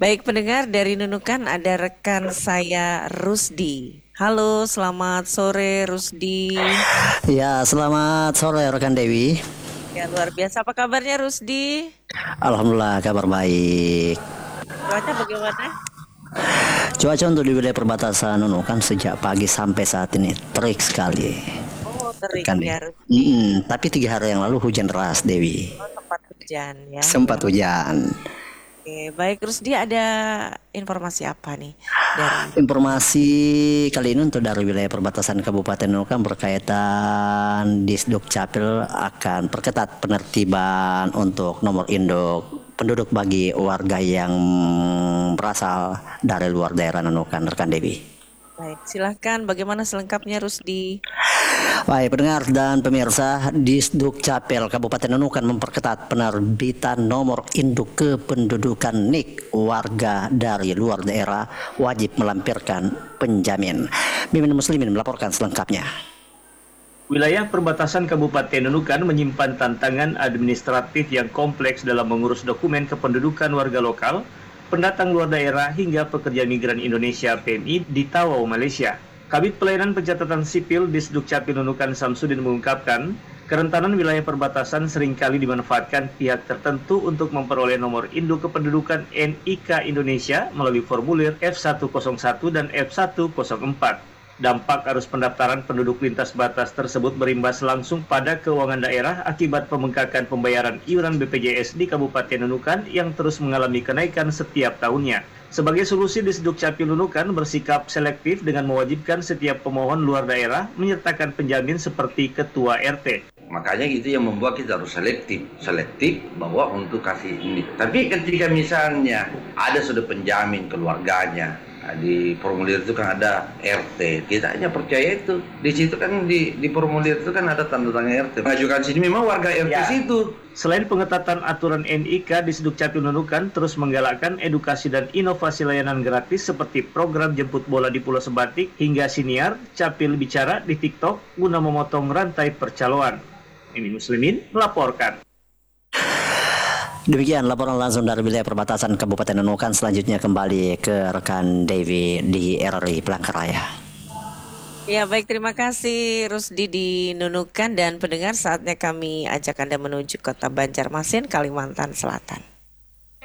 Baik pendengar dari Nunukan ada rekan saya Rusdi. Halo, selamat sore Rusdi. Ya, selamat sore rekan Dewi. Ya luar biasa. Apa kabarnya Rusdi? Alhamdulillah kabar baik. Cuaca bagaimana? Cuaca untuk di wilayah perbatasan Nunukan sejak pagi sampai saat ini terik sekali. Oh terik Rekan Dewi. ya Rusdi. Tapi 3 hari yang lalu hujan deras Dewi. Oh tempat hujan ya. Sempat Luar. hujan. Oke, baik Rusdi ada informasi apa nih dari? Informasi kali ini untuk dari wilayah perbatasan Kabupaten Nunukan berkaitan Disduk Capil akan perketat penertiban untuk nomor induk penduduk bagi warga yang berasal dari luar daerah Nunukan, rekan Dewi. Baik, silahkan bagaimana selengkapnya Rusdi? Baik pendengar dan pemirsa, Disduk Capil Kabupaten Nunukan memperketat penerbitan nomor induk kependudukan NIK warga dari luar daerah wajib melampirkan penjamin. Mimin Muslimin melaporkan selengkapnya. Wilayah perbatasan Kabupaten Nunukan menyimpan tantangan administratif yang kompleks dalam mengurus dokumen kependudukan warga lokal, pendatang luar daerah hingga pekerja migran Indonesia PMI di Tawau, Malaysia. Kabid Pelayanan Pencatatan Sipil Disduk Capil Nunukan Samsudin mengungkapkan, kerentanan wilayah perbatasan seringkali dimanfaatkan pihak tertentu untuk memperoleh nomor induk kependudukan NIK Indonesia melalui formulir F101 dan F104. Dampak arus pendaftaran penduduk lintas batas tersebut berimbas langsung pada keuangan daerah akibat pembengkakan pembayaran iuran BPJS di Kabupaten Nunukan yang terus mengalami kenaikan setiap tahunnya. Sebagai solusi, Disduk Capil Nunukan bersikap selektif dengan mewajibkan setiap pemohon luar daerah menyertakan penjamin seperti ketua RT. Makanya gitu yang membuat kita harus selektif bahwa untuk kasih ini. Tapi ketika misalnya ada sudah penjamin keluarganya, di formulir itu kan ada RT, kita hanya percaya itu. Di situ kan di formulir itu kan ada tanda tangan RT. Majukan sini memang warga RT Ya. situ. Selain pengetatan aturan NIK, Disduk Capil Nunukan terus menggalakkan edukasi dan inovasi layanan gratis seperti program jemput bola di Pulau Sebatik hingga siniar Capil bicara di TikTok guna memotong rantai percaloan. Mimin Muslimin melaporkan. Demikian laporan langsung dari wilayah perbatasan Kabupaten Nunukan. Selanjutnya kembali ke rekan Dewi di RRI Palangkaraya. Ya baik, terima kasih Rusdi di Nunukan dan pendengar, saatnya kami ajak Anda menuju kota Banjarmasin, Kalimantan Selatan.